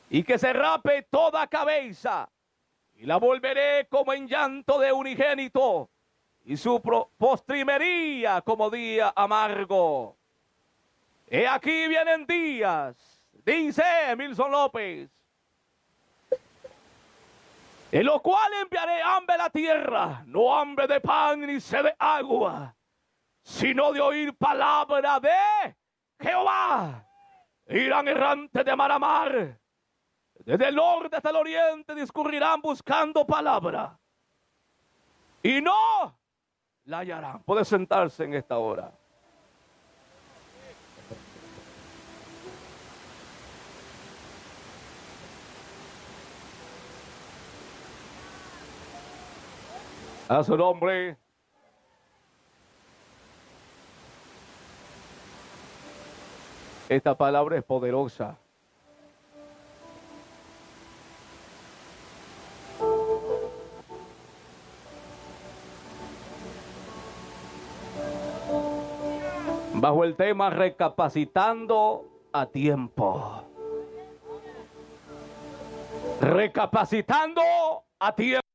y que se rape toda cabeza, y la volveré como en llanto de unigénito, y su postrimería como día amargo. He aquí vienen días, dice Emilson López, en los cuales enviaré hambre a la tierra, no hambre de pan ni sed de agua, sino de oír palabra de Jehová. Irán errantes de mar a mar, desde el norte hasta el oriente discurrirán buscando palabra, y no la hallarán. Puede sentarse en esta hora. A su nombre. Esta palabra es poderosa. Bajo el tema recapacitando a tiempo. Recapacitando a tiempo.